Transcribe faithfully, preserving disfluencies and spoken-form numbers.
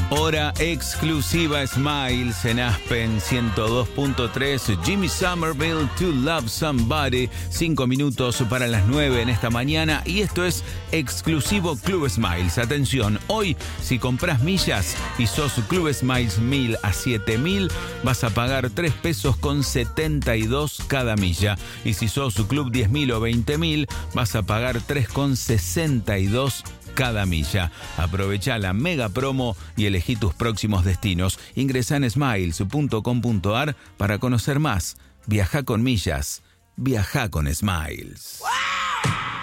Hora exclusiva Smiles en Aspen ciento dos punto tres. Jimmy Somerville, To Love Somebody. Cinco minutos para las nueve en esta mañana. Y esto es exclusivo Club Smiles. Atención, hoy si compras millas y sos Club Smiles mil a siete mil, vas a pagar tres pesos con setenta y dos cada milla. Y si sos Club diez mil o veinte mil, vas a pagar tres con sesenta y dos cada milla. Aprovecha la mega promo y elegí tus próximos destinos. Ingresá en smiles punto com punto a r para conocer más. Viajá con millas. Viajá con Smiles.